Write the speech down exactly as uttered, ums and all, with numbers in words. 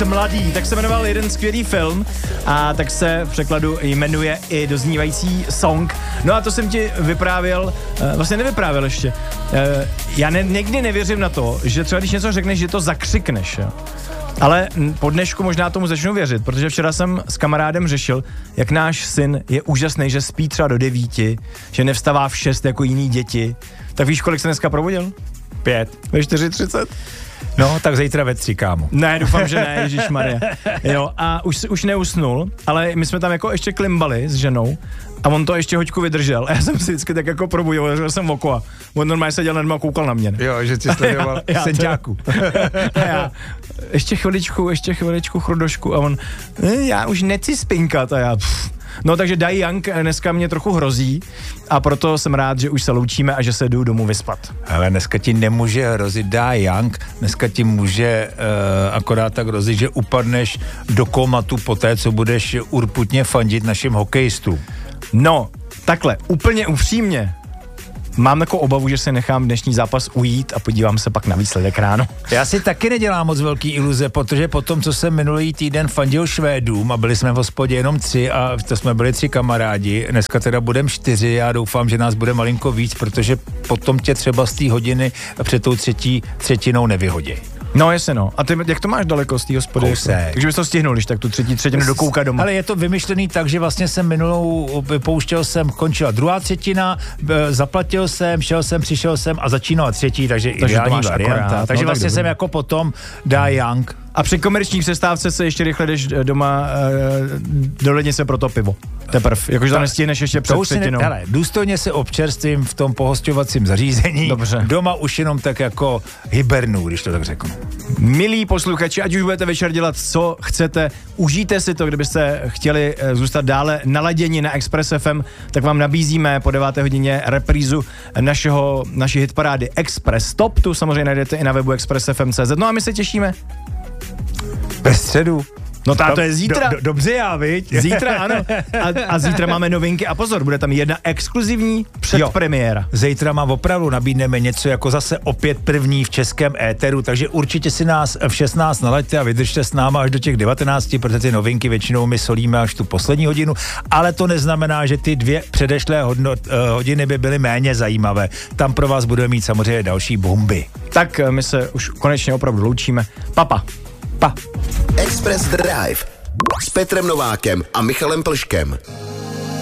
mladý, tak se jmenoval jeden skvělý film a tak se v překladu jmenuje i doznívající song. No a to jsem ti vyprávěl, vlastně nevyprávěl ještě. Já ne, někdy nevěřím na to, že třeba když něco řekneš, že to zakřikneš, jo. Ale po dnešku možná tomu začnu věřit, protože včera jsem s kamarádem řešil, jak náš syn je úžasný, že spí třeba do devíti, že nevstává v šest jako jiný děti. Tak víš, kolik se dneska probudil? Pět. Ve čtyři třicet? No, tak zítra ve tři, kámo. Ne, doufám, že ne, ježišmarja. Jo, a už, už neusnul, ale my jsme tam jako ještě klimbali s ženou a on to ještě hoďku vydržel. A já jsem si vždycky tak jako probudil, že jsem oko a on normálně seděl nad mnou a koukal na mě. Ne? Jo, že si sledoval senťáku. A já, ještě chviličku, ještě chviličku, chrudošku a on, já už nechci spinkat a já, pff. No takže Die Young dneska mě trochu hrozí a proto jsem rád, že už se loučíme a že se jdu domů vyspat. Ale dneska ti nemůže hrozit Die Young, dneska ti může uh, akorát tak hrozit, že upadneš do komatu po té, co budeš urputně fandit našim hokejistům. No, takhle, úplně upřímně. Mám takovou obavu, že se nechám dnešní zápas ujít a podívám se pak na výsledek ráno. Já si taky nedělám moc velký iluze, protože po tom, co jsem minulý týden fandil Švédům a byli jsme v hospodě jenom tři a to jsme byli tři kamarádi, dneska teda budeme čtyři, já doufám, že nás bude malinko víc, protože potom tě třeba z té hodiny před tou třetí třetinou nevyhodí. No jasně no. A ty, jak to máš daleko z té hospody? Kousek. Takže bys to stihnul, když tak tu třetí třetinu do kouka doma. Ale je to vymyšlený tak, že vlastně jsem minulou, pouštěl jsem, končila druhá třetina, zaplatil jsem, šel jsem, přišel jsem a začínala třetí, takže, takže ideální varianta. Akorát, takže no, vlastně tak jsem jako potom Die Young. A při komerční přestávce se ještě rychle jdeš doma do lednice pro to pivo. Teprv, jakože to nestihneš ještě před třetinou. Ne, hele, důstojně se občerstvím v tom pohosťovacím zařízení. Dobře. Doma už jenom tak jako hibernu, když to tak řeknu. Milí posluchači, ať už budete večer dělat, co chcete, užijte si to, kdybyste chtěli zůstat dále naladěni na Express F M, tak vám nabízíme po deváté hodině reprízu našeho, naší hitparády Express Top. Tu samozřejmě najdete i na webu express f m tečka c z. No a my se těšíme. Ve středu. No tá, to je zítra. Do, do, dobře já, viď? Zítra, ano. A, a zítra máme novinky a pozor, bude tam jedna exkluzivní předpremiéra. Zítra mám opravdu, nabídneme něco jako zase opět první v českém éteru, takže určitě si nás v šestnáct nalaďte a vydržte s náma až do těch devatenácti, protože ty novinky většinou my solíme až tu poslední hodinu, ale to neznamená, že ty dvě předešlé hodnot, uh, hodiny by byly méně zajímavé. Tam pro vás budeme mít samozřejmě další bomby. Tak my se už konečně opravdu loučíme. Papa. Pa. Express Drive s Petrem Novákem a Michalem Plškem.